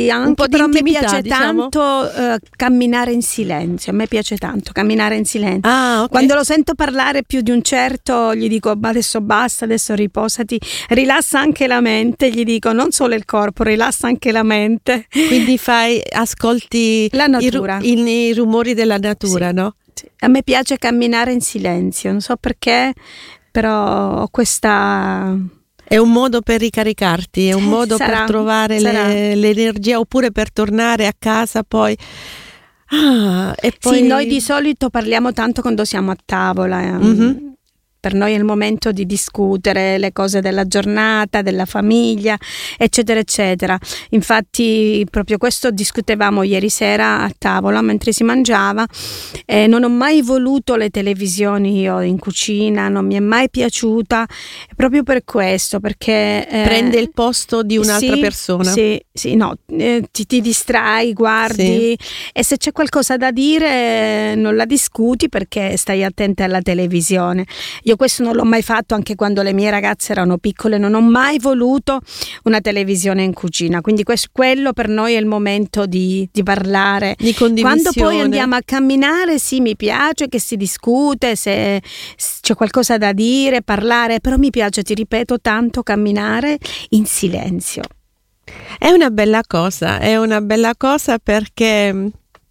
Sì, anche, un po' di però intimità, mi piace diciamo. tanto camminare in silenzio. A me piace tanto camminare in silenzio. Ah, ok. Quando lo sento parlare più di un certo, gli dico: ma adesso basta, adesso riposati, rilassa anche la mente. Gli dico: non solo il corpo, rilassa anche la mente. Quindi ascolti La natura. i rumori della natura, Sì. no? Sì. A me piace camminare in silenzio, non so perché, però ho questa... È un modo per ricaricarti, è un modo sarà, per trovare sarà. l'energia, oppure per tornare a casa poi. E poi... Sì, noi di solito parliamo tanto quando siamo a tavola. Mhm. Per noi è il momento di discutere le cose della giornata, della famiglia, eccetera, eccetera. Infatti, proprio questo discutevamo ieri sera a tavola mentre si mangiava. Non ho mai voluto le televisioni io in cucina, non mi è mai piaciuta, proprio per questo, perché Prende il posto di un'altra persona. Sì, no, ti distrai, guardi, e se c'è qualcosa da dire non la discuti perché stai attenta alla televisione. Io questo non l'ho mai fatto, anche quando le mie ragazze erano piccole, non ho mai voluto una televisione in cucina, quindi quello per noi è il momento di parlare, di condivisione. Quando poi andiamo a camminare, sì, mi piace che si discute, se c'è qualcosa da dire, parlare, però mi piace, ti ripeto, tanto camminare in silenzio. È una bella cosa perché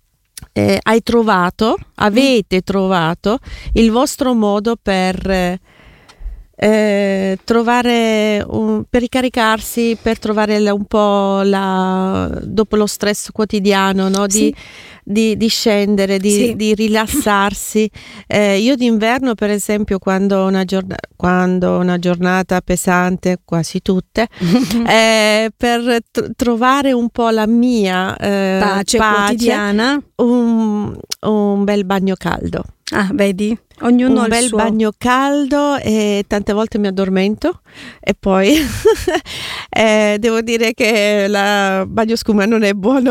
avete trovato il vostro modo per trovare per ricaricarsi, per trovare un po' dopo lo stress quotidiano, no? Di scendere, di rilassarsi. Io d'inverno, per esempio, quando una giornata pesante, quasi tutte, per trovare un po' la mia pace quotidiana, un bel bagno caldo. Ah, vedi? Ognuno un bel bagno caldo, e tante volte mi addormento e poi devo dire che il bagno schiuma non è buono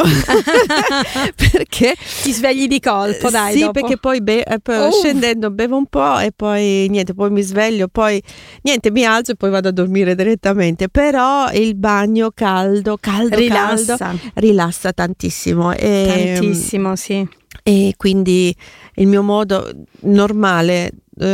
perché ti svegli di colpo, dai. Sì, dopo. perché poi scendendo bevo un po' e poi niente, poi mi sveglio, poi niente, mi alzo e poi vado a dormire direttamente. Però il bagno caldo rilassa tantissimo. Tantissimo, sì. E quindi il mio modo normale,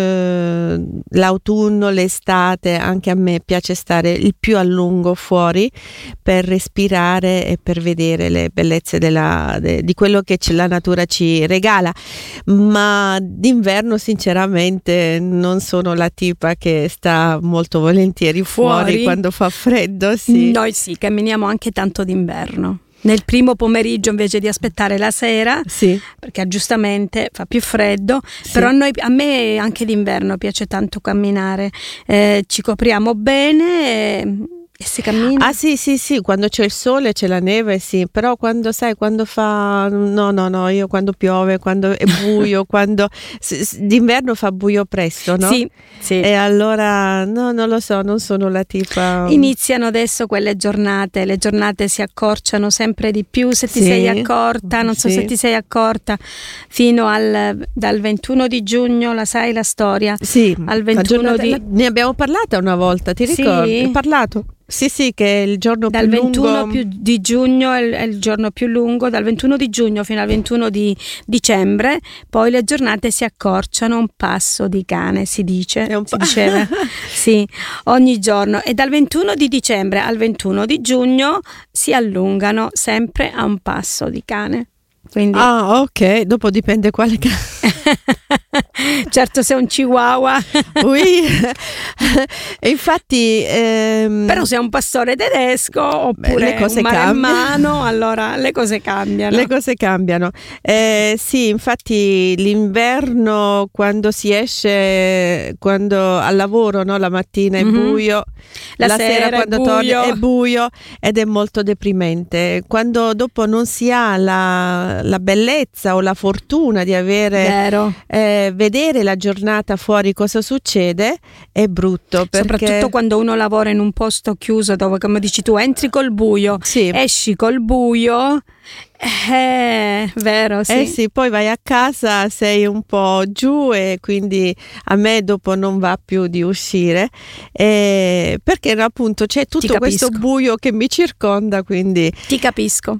l'autunno, l'estate, anche a me piace stare il più a lungo fuori per respirare e per vedere le bellezze di quello che la natura ci regala. Ma d'inverno sinceramente non sono la tipa che sta molto volentieri fuori quando fa freddo. Sì. Noi sì, camminiamo anche tanto d'inverno. Nel primo pomeriggio invece di aspettare la sera, perché giustamente fa più freddo, però a me anche d'inverno piace tanto camminare, ci copriamo bene e si cammina. Ah sì, quando c'è il sole, c'è la neve, sì, però quando fa no, io quando piove, quando è buio, quando d'inverno fa buio presto, no? Sì. E allora no, non lo so, non sono la tipa. Iniziano adesso quelle giornate, le giornate si accorciano sempre di più, se ti sei accorta, non so se ti sei accorta, fino dal 21 di giugno, la sai la storia? Sì, al 21 ne abbiamo parlata una volta, ti ricordi? Ho parlato. Sì, che è il giorno più lungo. Dal 21 di giugno è il giorno più lungo, dal 21 di giugno fino al 21 di dicembre, poi le giornate si accorciano un passo di cane, si diceva, sì, ogni giorno, e dal 21 di dicembre al 21 di giugno si allungano sempre a un passo di cane. Quindi... Ah, ok, dopo dipende quale certo, se è un chihuahua. E infatti però se è un pastore tedesco oppure un maremmano, allora le cose cambiano. Sì, infatti l'inverno, quando si esce, quando al lavoro, no, la mattina è buio, la sera quando torni è buio ed è molto deprimente. Quando dopo non si ha la bellezza o la fortuna di vedere la giornata fuori, cosa succede, è brutto, soprattutto quando uno lavora in un posto chiuso dove, come dici tu, entri col buio, esci col buio. Vero, sì. Sì, poi vai a casa, sei un po' giù e quindi a me dopo non va più di uscire, perché appunto c'è tutto questo buio che mi circonda, quindi ti capisco.